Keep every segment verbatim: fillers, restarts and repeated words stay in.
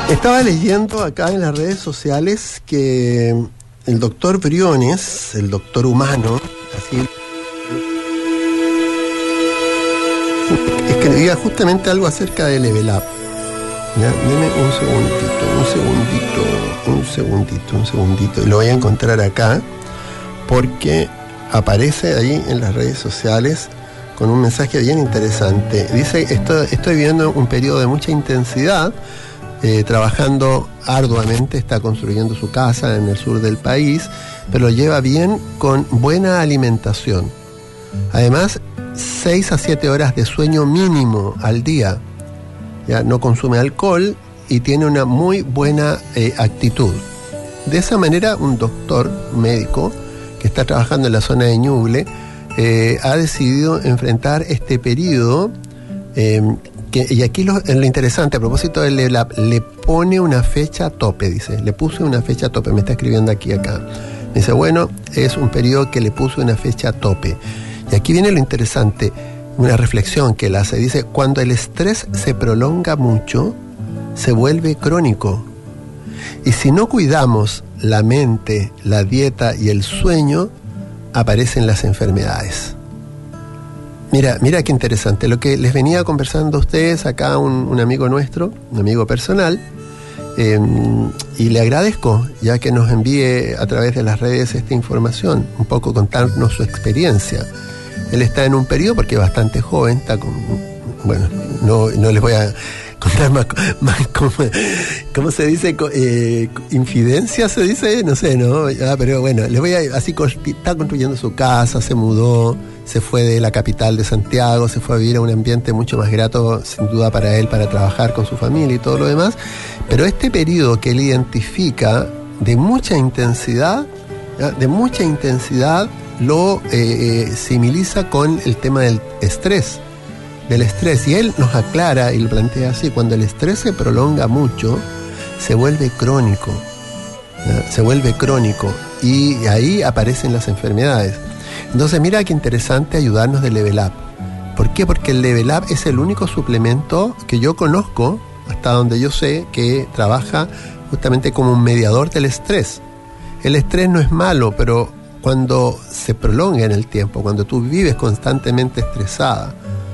Estaba leyendo acá en las redes sociales que el doctor Briones, el doctor humano, así, escribía justamente algo acerca de Level Up. ¿Ya? Deme un segundito, un segundito, un segundito, un segundito. Y lo voy a encontrar acá porque aparece ahí en las redes sociales con un mensaje bien interesante. Dice, estoy, estoy viviendo un periodo de mucha intensidad, eh, trabajando arduamente, está construyendo su casa en el sur del país, pero lo lleva bien con buena alimentación. Además, seis a siete horas de sueño mínimo al día. Ya no consume alcohol y tiene una muy buena eh, actitud. De esa manera, un doctor, un médico, que está trabajando en la zona de Ñuble, eh, ha decidido enfrentar este periodo, eh, que, y aquí lo, lo interesante, a propósito de Level Up, le pone una fecha tope, dice, le puse una fecha tope, me está escribiendo aquí acá. Dice, bueno, es un periodo que le puse una fecha tope. Y aquí viene lo interesante, una reflexión que él hace. Dice, cuando el estrés se prolonga mucho, se vuelve crónico. Y si no cuidamos la mente, la dieta y el sueño, aparecen las enfermedades. Mira, mira qué interesante. Lo que les venía conversando a ustedes, acá un, un amigo nuestro, un amigo personal, eh, y le agradezco ya que nos envíe a través de las redes esta información, un poco contarnos su experiencia. Él está en un periodo, porque es bastante joven, está con, bueno, no, no les voy a contar más, más ¿cómo, ¿cómo se dice? Eh, ¿Infidencia se dice? No sé, ¿no? Ah, pero bueno, les voy a, así, está construyendo su casa, se mudó, se fue de la capital de Santiago, se fue a vivir a un ambiente mucho más grato, sin duda, para él, para trabajar con su familia y todo lo demás. Pero este periodo que él identifica de mucha intensidad, ¿ya? de mucha intensidad, lo eh, similiza con el tema del estrés, del estrés. Y él nos aclara y lo plantea así: cuando el estrés se prolonga mucho, se vuelve crónico, ¿ya? se vuelve crónico y ahí aparecen las enfermedades. Entonces mira qué interesante ayudarnos de Level Up. ¿Por qué? Porque el Level Up es el único suplemento que yo conozco, hasta donde yo sé, que trabaja justamente como un mediador del estrés. El estrés no es malo, pero cuando se prolonga en el tiempo, cuando tú vives constantemente estresada,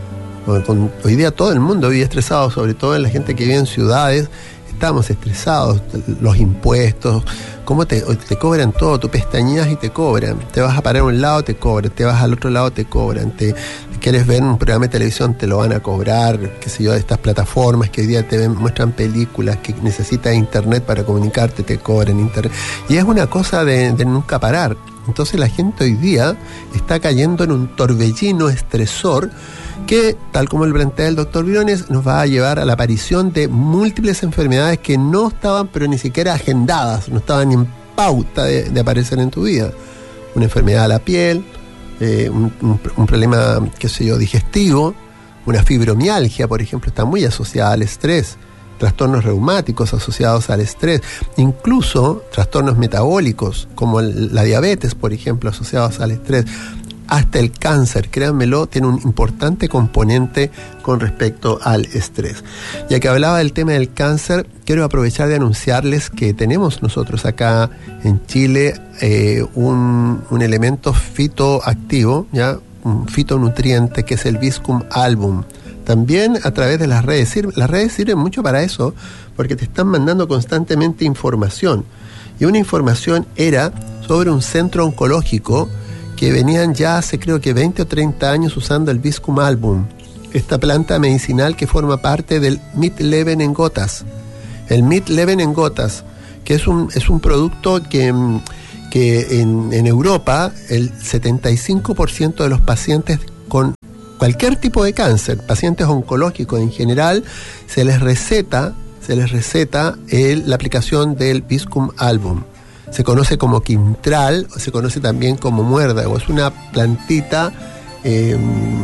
hoy día todo el mundo vive estresado, sobre todo en la gente que vive en ciudades, estamos estresados, los impuestos, cómo te, te cobran todo, tú pestañeas y te cobran, te vas a parar a un lado, te cobran, te vas al otro lado, te cobran, te quieres ver un programa de televisión, te lo van a cobrar, qué sé yo, de estas plataformas que hoy día te ven, muestran películas, que necesitas internet para comunicarte, te cobran internet, y es una cosa de, de nunca parar. Entonces la gente hoy día está cayendo en un torbellino estresor que, tal como el plantea el doctor Briones, nos va a llevar a la aparición de múltiples enfermedades que no estaban, pero ni siquiera agendadas, no estaban ni en pauta de, de aparecer en tu vida. Una enfermedad de la piel, eh, un, un, un problema, qué sé yo, digestivo, una fibromialgia, por ejemplo, está muy asociada al estrés. Trastornos reumáticos asociados al estrés, incluso trastornos metabólicos como el, la diabetes, por ejemplo, asociados al estrés, hasta el cáncer, créanmelo, tiene un importante componente con respecto al estrés. Ya que hablaba del tema del cáncer, quiero aprovechar de anunciarles que tenemos nosotros acá en Chile eh, un, un elemento fitoactivo, ¿ya? un fitonutriente que es el Viscum album. También a través de las redes. Las redes sirven mucho para eso, porque te están mandando constantemente información. Y una información era sobre un centro oncológico que venían ya hace creo que veinte o treinta años usando el Viscum album, esta planta medicinal que forma parte del Midlevin en gotas. El Midlevin en gotas, que es un, es un producto que, que en, en Europa el setenta y cinco por ciento de los pacientes con cualquier tipo de cáncer, pacientes oncológicos en general, se les receta, se les receta el, la aplicación del Viscum album. Se conoce como Quintral, o se conoce también como muérdago. Es una plantita, eh,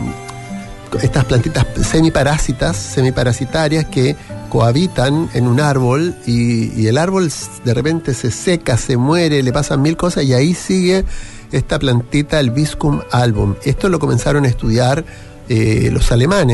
estas plantitas semiparásitas, semiparasitarias que cohabitan en un árbol y, y el árbol de repente se seca, se muere, le pasan mil cosas y ahí sigue esta plantita, el Viscum album. Esto lo comenzaron a estudiar eh, los alemanes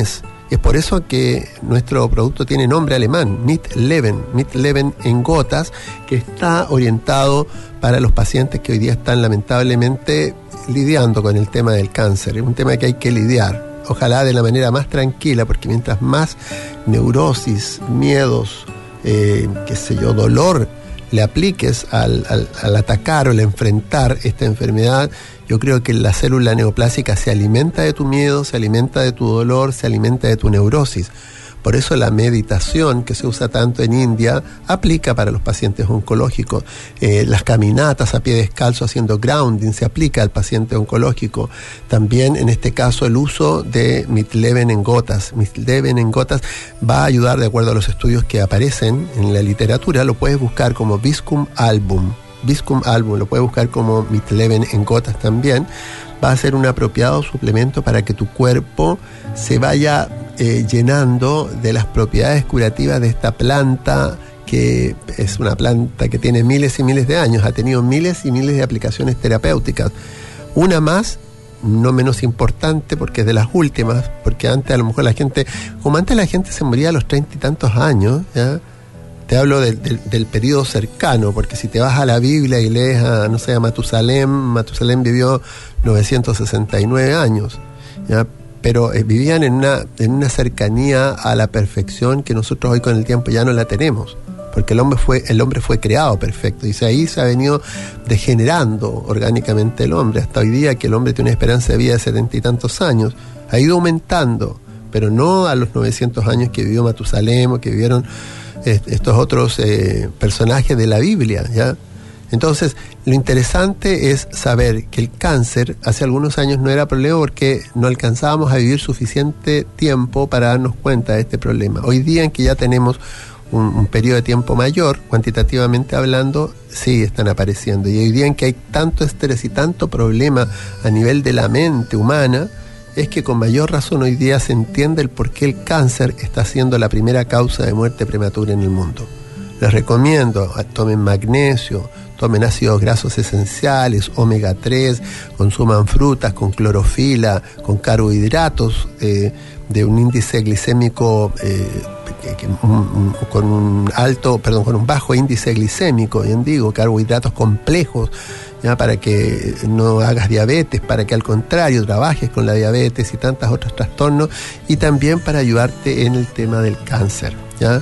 Es por eso que nuestro producto tiene nombre alemán, Mitleben, Mitleben en gotas, que está orientado para los pacientes que hoy día están lamentablemente lidiando con el tema del cáncer. Es un tema que hay que lidiar, ojalá de la manera más tranquila, porque mientras más neurosis, miedos, eh, qué sé yo, dolor le apliques al, al, al atacar o al enfrentar esta enfermedad, yo creo que la célula neoplásica se alimenta de tu miedo, se alimenta de tu dolor, se alimenta de tu neurosis. Por eso la meditación, que se usa tanto en India, aplica para los pacientes oncológicos. Eh, las caminatas a pie descalzo haciendo grounding se aplica al paciente oncológico. También, en este caso, el uso de Mitleben en gotas. Mitleben en gotas va a ayudar, de acuerdo a los estudios que aparecen en la literatura, lo puedes buscar como Viscum album. Viscum album, lo puedes buscar como Mitleben en gotas también. Va a ser un apropiado suplemento para que tu cuerpo se vaya eh, llenando de las propiedades curativas de esta planta, que es una planta que tiene miles y miles de años, ha tenido miles y miles de aplicaciones terapéuticas. Una más, no menos importante, porque es de las últimas, porque antes a lo mejor la gente, como antes la gente se moría a los treinta y tantos años, ¿ya? Te hablo del, del, del periodo cercano, porque si te vas a la Biblia y lees a, no sé, a Matusalén, Matusalén vivió novecientos sesenta y nueve años, ¿ya? Pero eh, vivían en una, en una cercanía a la perfección que nosotros hoy con el tiempo ya no la tenemos, porque el hombre fue, el hombre fue creado perfecto, y ahí se ha venido degenerando orgánicamente el hombre, hasta hoy día que el hombre tiene una esperanza de vida de setenta y tantos años, ha ido aumentando, pero no a los novecientos años que vivió Matusalén o que vivieron estos otros eh, personajes de la Biblia, ¿ya? Entonces, lo interesante es saber que el cáncer hace algunos años no era problema porque no alcanzábamos a vivir suficiente tiempo para darnos cuenta de este problema. Hoy día, en que ya tenemos un, un periodo de tiempo mayor, cuantitativamente hablando, sí están apareciendo. Y hoy día, en que hay tanto estrés y tanto problema a nivel de la mente humana, es que con mayor razón hoy día se entiende el por qué el cáncer está siendo la primera causa de muerte prematura en el mundo. Les recomiendo, tomen magnesio, tomen ácidos grasos esenciales, omega tres, consuman frutas con clorofila, con carbohidratos eh, de un índice glicémico eh, que, que, un, un, con un alto, perdón, con un bajo índice glicémico, bien digo, carbohidratos complejos, ¿ya? Para que no hagas diabetes, para que al contrario trabajes con la diabetes y tantos otros trastornos, y también para ayudarte en el tema del cáncer, ¿ya?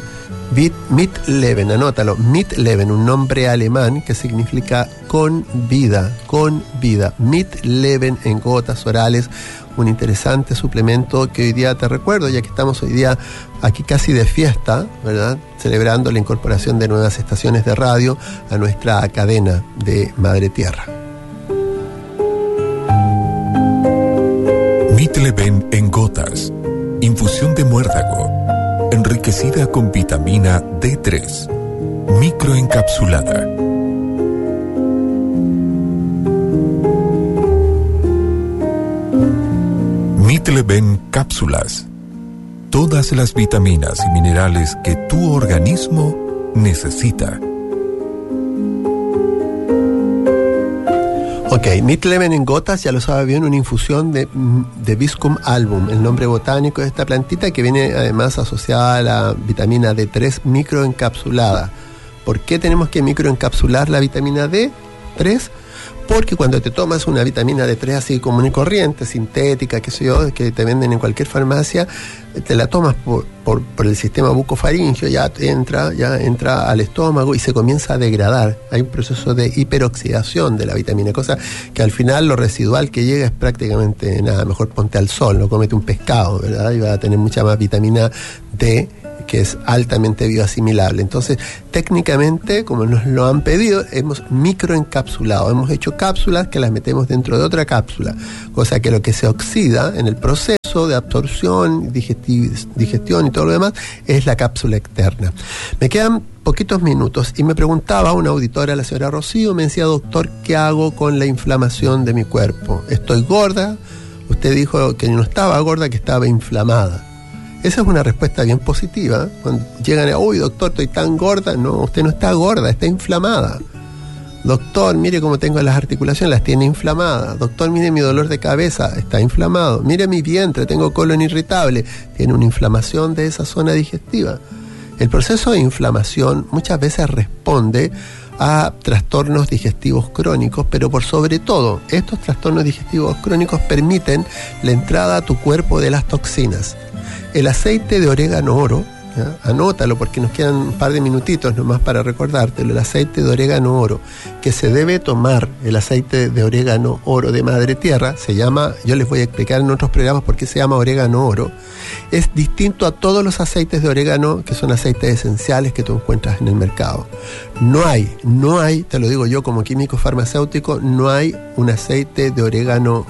Mitleben, anótalo, Mitleben, un nombre alemán que significa con vida, con vida. Mitleben en gotas orales, un interesante suplemento que hoy día te recuerdo, ya que estamos hoy día aquí casi de fiesta, ¿verdad? Celebrando la incorporación de nuevas estaciones de radio a nuestra cadena de Madre Tierra. Mitleben en gotas, infusión de muérdago, enriquecida con vitamina D tres, microencapsulada. Mitleben cápsulas. Todas las vitaminas y minerales que tu organismo necesita. Ok, Mitleben en gotas, ya lo sabe bien, una infusión de, de Viscum album, el nombre botánico de esta plantita, que viene además asociada a la vitamina D tres microencapsulada. ¿Por qué tenemos que microencapsular la vitamina D tres? Porque cuando te tomas una vitamina D tres así común y corriente, sintética, qué sé yo, que te venden en cualquier farmacia, te la tomas por, por, por el sistema bucofaringeo, ya entra, ya entra al estómago y se comienza a degradar. Hay un proceso de hiperoxidación de la vitamina, cosa que al final lo residual que llega es prácticamente nada, mejor ponte al sol, no comete un pescado, ¿verdad? Y va a tener mucha más vitamina D, que es altamente bioasimilable. Entonces, técnicamente, como nos lo han pedido, hemos microencapsulado, hemos hecho cápsulas que las metemos dentro de otra cápsula, cosa que lo que se oxida en el proceso de absorción, digestión y todo lo demás es la cápsula externa. Me quedan poquitos minutos y me preguntaba una auditora, la señora Rocío, me decía: doctor, ¿qué hago con la inflamación de mi cuerpo? Estoy gorda. Usted dijo que no estaba gorda, que estaba inflamada. Esa es una respuesta bien positiva. Cuando llegan a, uy, doctor, estoy tan gorda. No, usted no está gorda, está inflamada. Doctor, mire cómo tengo las articulaciones, las tiene inflamadas. Doctor, mire mi dolor de cabeza, está inflamado. Mire mi vientre, tengo colon irritable, tiene una inflamación de esa zona digestiva. El proceso de inflamación muchas veces responde a trastornos digestivos crónicos, pero por sobre todo, estos trastornos digestivos crónicos permiten la entrada a tu cuerpo de las toxinas. El aceite de orégano oro, ¿ya? Anótalo porque nos quedan un par de minutitos nomás para recordártelo. El aceite de orégano oro que se debe tomar, el aceite de orégano oro de madre tierra, se llama, yo les voy a explicar en otros programas por qué se llama orégano oro, es distinto a todos los aceites de orégano que son aceites esenciales que tú encuentras en el mercado. No hay, no hay, te lo digo yo como químico farmacéutico, no hay un aceite de orégano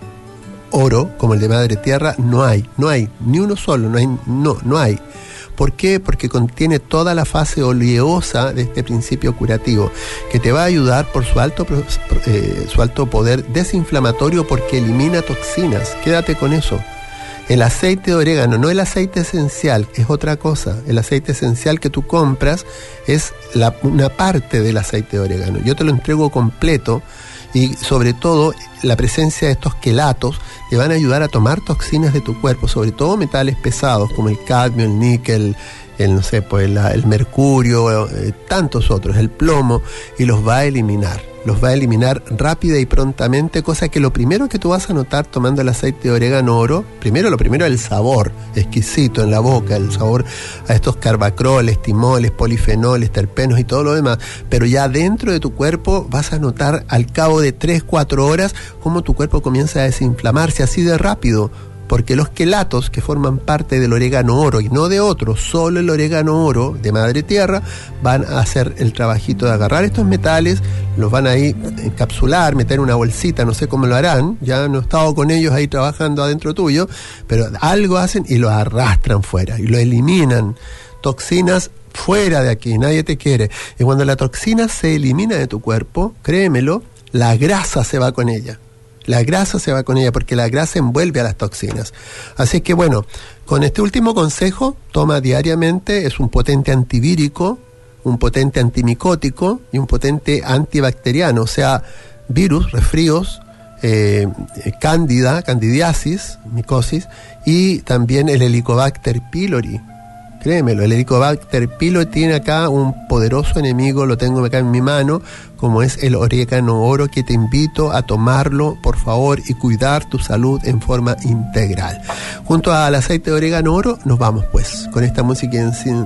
oro como el de madre tierra, no hay, no hay, ni uno solo, no hay, no, no hay. ¿Por qué? Porque contiene toda la fase oleosa de este principio curativo, que te va a ayudar por su alto, eh, su alto poder desinflamatorio porque elimina toxinas. Quédate con eso. El aceite de orégano, no el aceite esencial, es otra cosa. El aceite esencial que tú compras es la, una parte del aceite de orégano. Yo te lo entrego completo. Y sobre todo la presencia de estos quelatos te van a ayudar a tomar toxinas de tu cuerpo, sobre todo metales pesados como el cadmio, el níquel, el no sé, pues el, el mercurio, eh, tantos otros, el plomo, y los va a eliminar. Los va a eliminar rápida y prontamente, cosa que lo primero que tú vas a notar tomando el aceite de orégano oro, primero lo primero es el sabor exquisito en la boca, el sabor a estos carbacroles, timoles, polifenoles, terpenos y todo lo demás, pero ya dentro de tu cuerpo vas a notar al cabo de tres, cuatro horas cómo tu cuerpo comienza a desinflamarse así de rápido. Porque los quelatos que forman parte del orégano oro y no de otros, solo el orégano oro de madre tierra, van a hacer el trabajito de agarrar estos metales, los van a ir encapsular, meter en una bolsita, no sé cómo lo harán, ya no he estado con ellos ahí trabajando adentro tuyo, pero algo hacen y lo arrastran fuera y lo eliminan. Toxinas fuera de aquí, nadie te quiere. Y cuando la toxina se elimina de tu cuerpo, créemelo, la grasa se va con ella. La grasa se va con ella porque la grasa envuelve a las toxinas. Así que bueno, con este último consejo, toma diariamente, es un potente antivírico, un potente antimicótico y un potente antibacteriano, o sea, virus, resfríos, eh, cándida, candidiasis, micosis, y también el Helicobacter pylori. Créemelo, el Helicobacter pylori tiene acá un poderoso enemigo, lo tengo acá en mi mano, como es el orégano oro, que te invito a tomarlo, por favor, y cuidar tu salud en forma integral. Junto al aceite de orégano oro, nos vamos pues, con esta música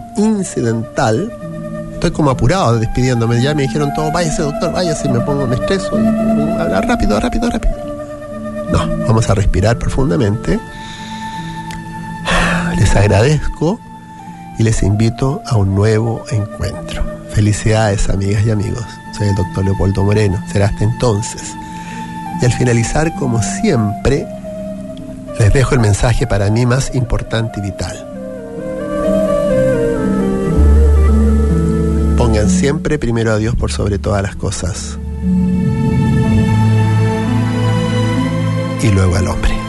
incidental. Estoy como apurado despidiéndome, ya me dijeron todo, váyase doctor, váyase, me pongo, me estreso, y, y, hablar rápido, rápido, rápido. No, vamos a respirar profundamente. Les agradezco y les invito a un nuevo encuentro. Felicidades, amigas y amigos. Soy el doctor Leopoldo Moreno. Será hasta entonces. Y al finalizar, como siempre, les dejo el mensaje para mí más importante y vital. Pongan siempre primero a Dios por sobre todas las cosas. Y luego al hombre.